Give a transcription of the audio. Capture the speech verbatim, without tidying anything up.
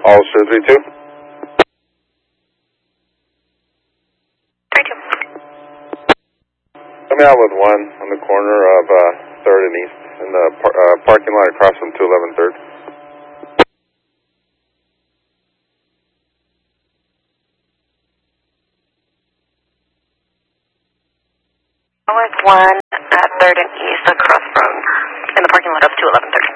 Ulster three two. three two. Coming out with one on the corner of uh, third and East in the par uh, parking lot across from two eleven third. With one at third and East across from in the parking lot of two eleven third.